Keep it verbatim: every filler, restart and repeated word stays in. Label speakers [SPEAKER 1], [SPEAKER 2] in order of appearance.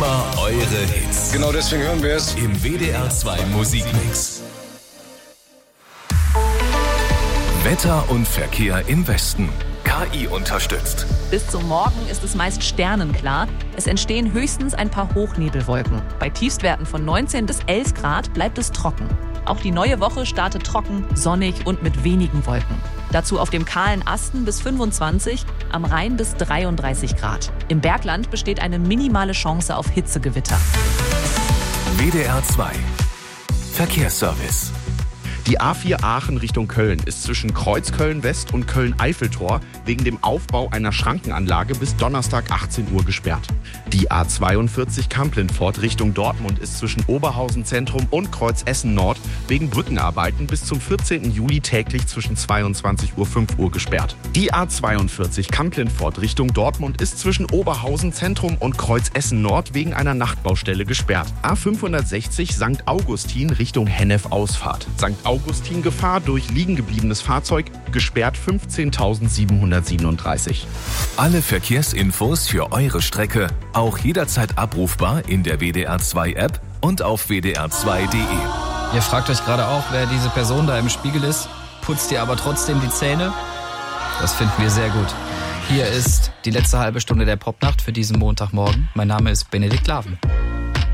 [SPEAKER 1] Immer eure Hits.
[SPEAKER 2] Genau deswegen hören wir es
[SPEAKER 1] Im W D R zwei Musikmix. Wetter und Verkehr im Westen. K I unterstützt.
[SPEAKER 3] Bis zum Morgen ist es meist sternenklar. Es entstehen höchstens ein paar Hochnebelwolken. Bei Tiefstwerten von neunzehn bis elf Grad bleibt es trocken. Auch die neue Woche startet trocken, sonnig und mit wenigen Wolken. Dazu auf dem kahlen Asten bis fünfundzwanzig, am Rhein bis dreiunddreißig Grad. Im Bergland besteht eine minimale Chance auf Hitzegewitter.
[SPEAKER 1] W D R zwei Verkehrsservice.
[SPEAKER 4] Die A vier Aachen Richtung Köln ist zwischen Kreuzköln-West und Köln-Eiffeltor wegen dem Aufbau einer Schrankenanlage bis Donnerstag achtzehn Uhr gesperrt. Die A zweiundvierzig Kamp-Lintfort Richtung Dortmund ist zwischen Oberhausen Zentrum und Kreuz Essen Nord wegen Brückenarbeiten bis zum vierzehnten Juli täglich zwischen zweiundzwanzig Uhr und fünf Uhr gesperrt. Die A zweiundvierzig Kamp-Lintfort Richtung Dortmund ist zwischen Oberhausen Zentrum und Kreuz Essen Nord wegen einer Nachtbaustelle gesperrt. A fünfhundertsechzig Sankt Augustin Richtung Hennef Ausfahrt. Sankt Augustin Gefahr durch liegen gebliebenes Fahrzeug, gesperrt fünfzehntausendsiebenhundertsiebenunddreißig.
[SPEAKER 1] Alle Verkehrsinfos für eure Strecke auch jederzeit abrufbar in der W D R zwei App und auf w d r zwei punkt d e.
[SPEAKER 5] Ihr fragt euch gerade auch, wer diese Person da im Spiegel ist, putzt ihr aber trotzdem die Zähne? Das finden wir sehr gut. Hier ist die letzte halbe Stunde der Popnacht für diesen Montagmorgen. Mein Name ist Benedikt Laven.